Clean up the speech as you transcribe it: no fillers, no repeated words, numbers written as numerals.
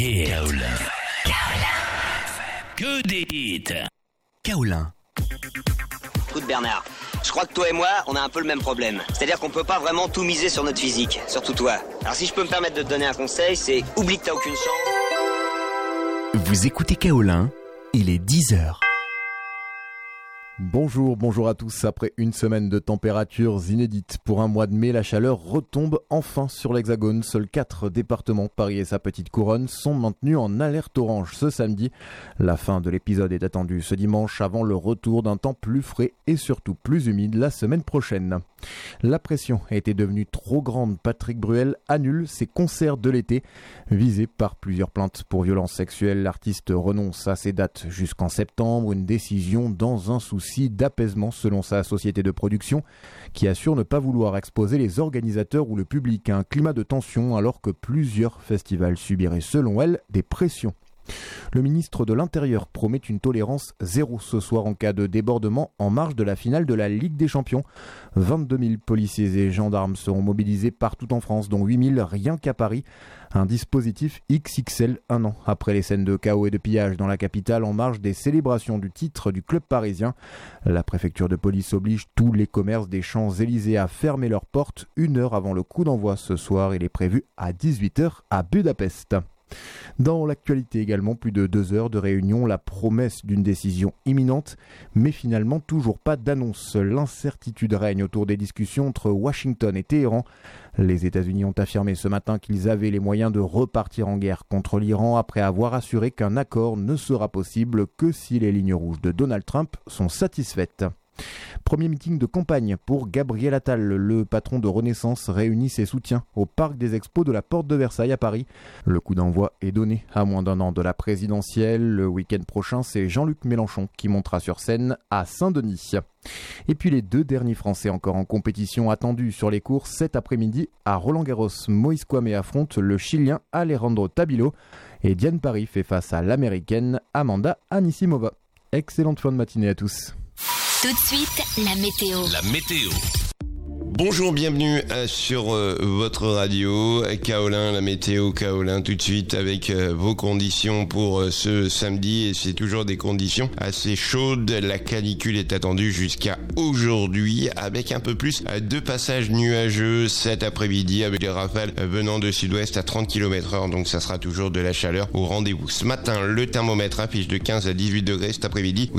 Kaolin. Que des hits. Kaolin. Écoute Bernard, je crois que toi et moi, on a un peu le même problème. C'est-à-dire qu'on peut pas vraiment tout miser sur notre physique, surtout toi. Alors si je peux me permettre de te donner un conseil, c'est oublie que t'as aucune chance. Vous écoutez Kaolin, il est 10h. Bonjour à tous. Après une semaine de températures inédites pour un mois de mai, la chaleur retombe enfin sur l'Hexagone. Seuls 4 départements, Paris et sa petite couronne, sont maintenus en alerte orange ce samedi. La fin de l'épisode est attendue ce dimanche avant le retour d'un temps plus frais et surtout plus humide la semaine prochaine. La pression était devenue trop grande. Patrick Bruel annule ses concerts de l'été. Visé par plusieurs plaintes pour violences sexuelles, l'artiste renonce à ses dates jusqu'en septembre. Une décision dans un souci d'apaisement selon sa société de production qui assure ne pas vouloir exposer les organisateurs ou le public à un climat de tension alors que plusieurs festivals subiraient selon elle des pressions. Le ministre de l'Intérieur promet une tolérance zéro ce soir en cas de débordement en marge de la finale de la Ligue des Champions. 22 000 policiers et gendarmes seront mobilisés partout en France, dont 8 000 rien qu'à Paris. Un dispositif XXL un an après les scènes de chaos et de pillage dans la capitale en marge des célébrations du titre du club parisien. La préfecture de police oblige tous les commerces des Champs-Élysées à fermer leurs portes 1 heure avant le coup d'envoi ce soir. Il est prévu à 18h à Budapest. Dans l'actualité également, plus de 2 heures de réunion, la promesse d'une décision imminente, mais finalement toujours pas d'annonce. L'incertitude règne autour des discussions entre Washington et Téhéran. Les États-Unis ont affirmé ce matin qu'ils avaient les moyens de repartir en guerre contre l'Iran après avoir assuré qu'un accord ne sera possible que si les lignes rouges de Donald Trump sont satisfaites. Premier meeting de campagne pour Gabriel Attal. Le patron de Renaissance réunit ses soutiens au parc des Expos de la Porte de Versailles à Paris. Le coup d'envoi est donné à moins d'1 an de la présidentielle. Le week-end prochain, c'est Jean-Luc Mélenchon qui montera sur scène à Saint-Denis. Et puis les 2 derniers Français encore en compétition attendus sur les cours cet après-midi à Roland-Garros. Moïse Kouamé affronte le Chilien Alejandro Tabilo et Diane Paris fait face à l'Américaine Amanda Anisimova. Excellente fin de matinée à tous. Tout de suite, la météo. La météo. Bonjour, bienvenue sur votre radio Kaolin, la météo Kaolin, tout de suite avec vos conditions pour ce samedi, et c'est toujours des conditions assez chaudes. La canicule est attendue jusqu'à aujourd'hui avec un peu plus de passages nuageux cet après-midi avec des rafales venant de sud-ouest à 30 km/h, donc ça sera toujours de la chaleur au rendez-vous. Ce matin, le thermomètre affiche de 15 à 18 degrés. Cet après-midi,